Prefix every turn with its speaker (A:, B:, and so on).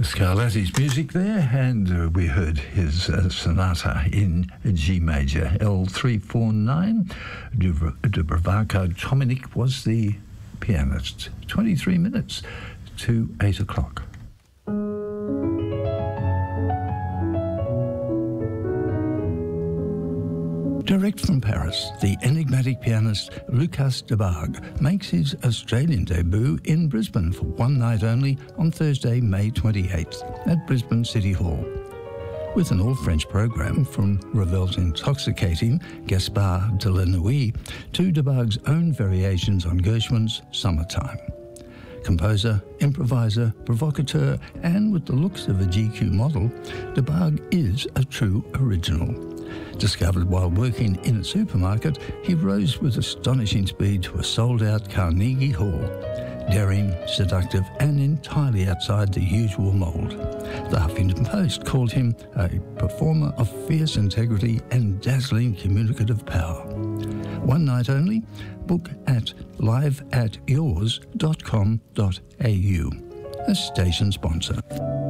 A: Scarlatti's music there, and we heard his sonata in G major, L349. Dubravka Tomic was the pianist. 23 minutes to 8 o'clock. Direct from Paris, the enigmatic pianist Lucas Debargue makes his Australian debut in Brisbane for one night only on Thursday, May 28th at Brisbane City Hall. With an all-French program from Ravel's intoxicating Gaspard de la Nuit to Debargue's own variations on Gershwin's Summertime. Composer, improviser, provocateur, and with the looks of a GQ model, Debargue is a true original. Discovered while working in a supermarket, he rose with astonishing speed to a sold-out Carnegie Hall. Daring, seductive, and entirely outside the usual mould. The Huffington Post called him a performer of fierce integrity and dazzling communicative power. One night only, book at liveatyours.com.au. A station sponsor.